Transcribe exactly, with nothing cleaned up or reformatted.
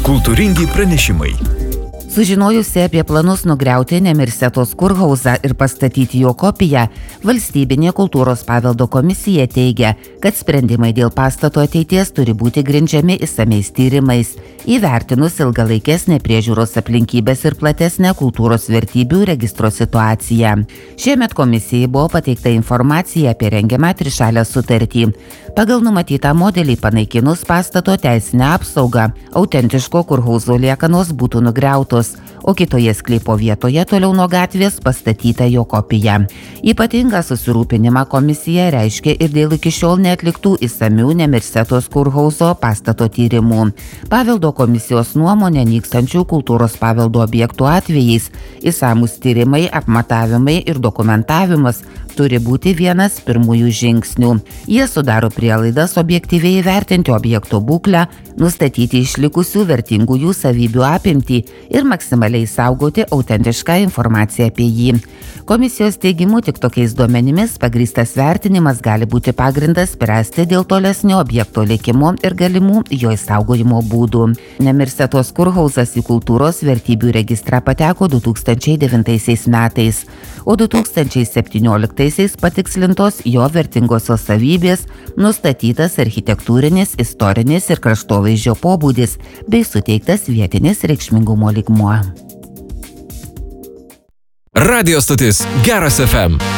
Kultūringi pranešimai. Sužinojusi apie planus nugriauti Nemirsetos kurhauzą ir pastatyti jo kopiją, Valstybinė kultūros paveldo komisija teigia, kad sprendimai dėl pastato ateities turi būti grindžiami išsamiais tyrimais, įvertinus ilgalaikės nepriežiūros aplinkybės ir platesnę kultūros vertybių registro situaciją. Šiemet komisijai buvo pateikta informacija apie rengiamą trišalę sutartį. Pagal numatytą modelį panaikinus pastato teisinę apsaugą, autentiško kurhauzo liekanos būtų nugriautos, o kitoje sklypo vietoje toliau nuo gatvės pastatyta jo kopija. Ypatingą susirūpinimą komisija reiškia ir dėl iki šiol neatliktų išsamių Nemirsetos kurhauzo pastato tyrimų. Paveldo komisijos nuomonė nykstančių kultūros paveldo objektų atvejais išsamūs tyrimai, apmatavimai ir dokumentavimas turi būti vienas pirmųjų žingsnių. Jie sudaro prielaidas objektyviai įvertinti objekto būklę, nustatyti išlikusių vertingųjų savybių apimtį ir maksimaliai saugoti autentišką informaciją apie jį. Komisijos teigimu tik tokiais duomenimis pagrįstas vertinimas gali būti pagrindas spręsti dėl tolesnio objekto likimo ir galimų jo išsaugojimo būdų. Nemirsetos kurhauzas į kultūros vertybių registrą pateko du tūkstančiai devintaisiais metais, o du tūkstančiai septynioliktaisiais patikslintos jo vertingosios savybės, nustatytas architektūrinis, istorinis ir kraštovaizdžio pobūdis bei suteiktas vietinis reikšmingumo lygmuo. Radio stotis Geras F M.